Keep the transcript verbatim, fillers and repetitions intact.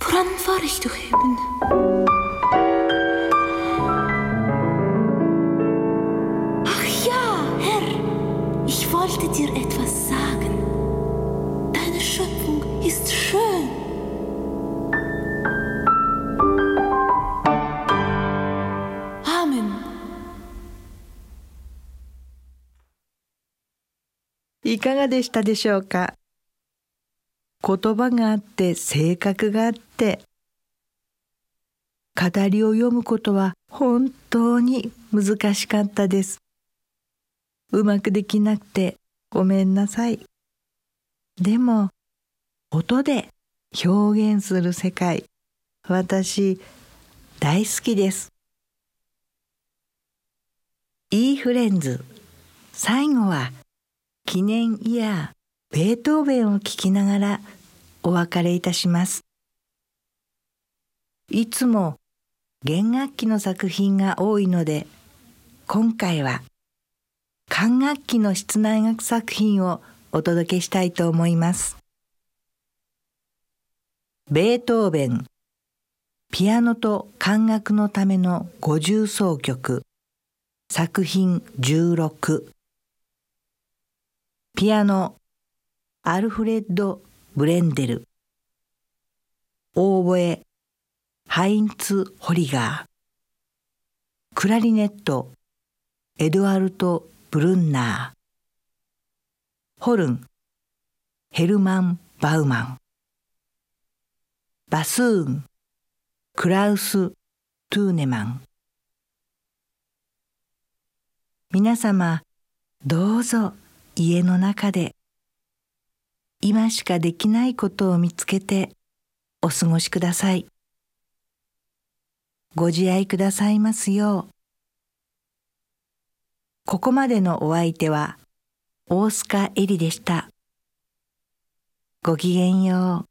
Woran war ich doch eben? Ach ja, Herr, ich wollte dir etwas sagen. Deine Schöpfung ist schön. Amen. いかがでしたでしょうか。言葉があって性格があって語りを読むことは本当に難しかったです。うまくできなくてごめんなさい。でも音で表現する世界、私大好きです。いいフレンズ、最後は記念イヤーベートーベンを聴きながらお別れいたします。いつも弦楽器の作品が多いので、今回は管楽器の室内楽作品をお届けしたいと思います。ベートーベン、ピアノと管楽のための五重奏曲、作品じゅうろく。ピアノ、アルフレッド・ブレンデル。オーボエ、ハインツ・ホリガー。クラリネット、エドワルト・ブルンナー。ホルン、ヘルマン・バウマン。バスーン、クラウス・トゥーネマン。皆様、どうぞ家の中で今しかできないことを見つけてお過ごしください。ご自愛くださいますよう。ここまでのお相手は大須賀エリでした。ごきげんよう。